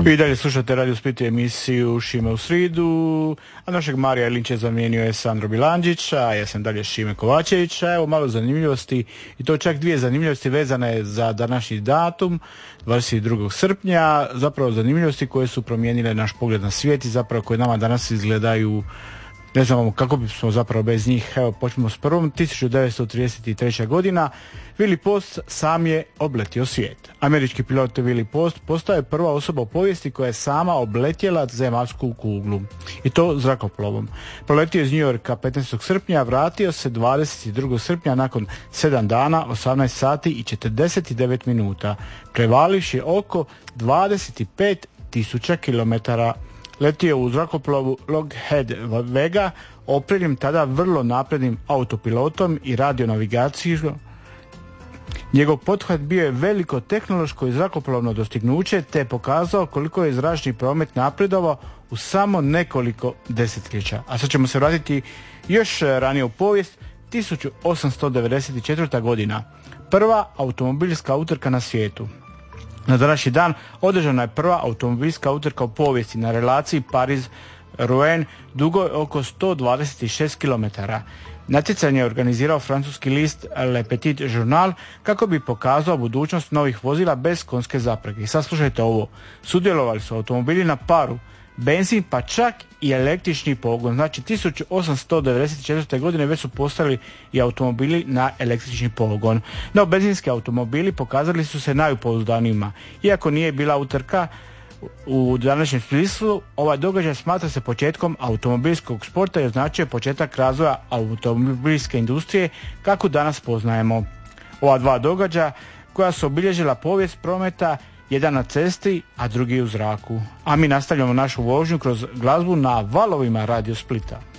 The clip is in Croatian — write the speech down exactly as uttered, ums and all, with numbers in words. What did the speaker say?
I dalje slušate Radio Split emisiju Šime u sridu, a našeg Marija Linče zamijenio je Sandro Bilandžić, a ja sam dalje Šime Kovačević. A evo malo zanimljivosti, i to čak dvije zanimljivosti vezane za današnji datum, dvadeset drugog srpnja, zapravo zanimljivosti koje su promijenile naš pogled na svijet i zapravo koje nama danas izgledaju, ne znamo kako bismo zapravo bez njih. Evo, počnemo s prvom. tisuću devetsto trideset treća godina, Willie Post sam je obletio svijet. Američki pilot Willie Post postao je prva osoba u povijesti koja je sama obletjela zemaljsku kuglu, i to zrakoplovom. Proletio iz New Yorka petnaestog srpnja, vratio se dvadeset drugog srpnja nakon sedam dana, osamnaest sati i četrdeset devet minuta, prevalivši oko dvadeset pet tisuća kilometara. Letio u zrakoplovu Lockheed Vega, opremljen tada vrlo naprednim autopilotom i radionavigacijom. Njegov pothvat bio je veliko tehnološko i zrakoplovno dostignuće, te je pokazao koliko je zračni promet napredovao u samo nekoliko desetljeća. A sad ćemo se vratiti još ranije u povijest. tisuću osamsto devedeset četvrta godina, prva automobilska utrka na svijetu. Na današnji dan održana je prva automobilska utrka u povijesti na relaciji Pariz-Rouen, dugoj oko sto dvadeset šest kilometara. Natjecanje je organizirao francuski list Le Petit Journal kako bi pokazao budućnost novih vozila bez konjske zaprege. I sad slušajte ovo, sudjelovali su automobili na paru, benzin, pa čak i električni pogon. Znači tisuću osamsto devedeset četvrte godine već su postali i automobili na električni pogon. No, benzinski automobili pokazali su se najpouzdanijima. Iako nije bila utrka u današnjem smislu, ovaj događaj smatra se početkom automobilskog sporta i označuje početak razvoja automobilske industrije kako danas poznajemo. Ova dva događaja koja su obilježila povijest prometa, jedan na cesti, a drugi u zraku. A mi nastavljamo našu vožnju kroz glazbu na valovima Radio Splita.